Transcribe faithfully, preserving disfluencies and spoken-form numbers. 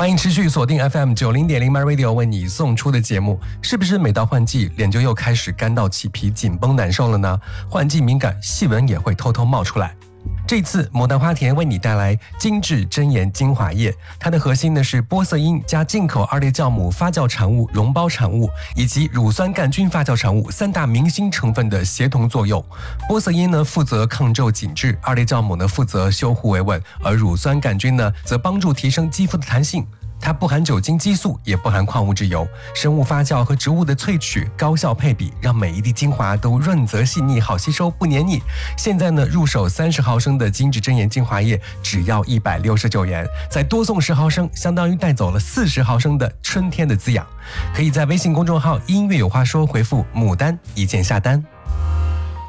欢迎持续锁定 F M 九零点零 My Radio 为你送出的节目。是不是每到换季，脸就又开始干到起皮、紧绷难受了呢？换季敏感，细纹也会偷偷冒出来。这次牡丹花田为你带来精致真颜精华液，它的核心呢是玻色因加进口二类酵母发酵产物溶胞产物以及乳酸杆菌发酵产物三大明星成分的协同作用。玻色因呢负责抗皱紧致，二类酵母呢负责修护维稳，而乳酸杆菌呢则帮助提升肌肤的弹性。它不含酒精激素，也不含矿物质油，生物发酵和植物的萃取高效配比，让每一滴精华都润泽细腻，好吸收不黏腻。现在呢，入手三十毫升的精致真颜精华液只要一百六十九元，再多送十毫升，相当于带走了四十毫升的春天的滋养。可以在微信公众号音乐有话说回复牡丹一键下单。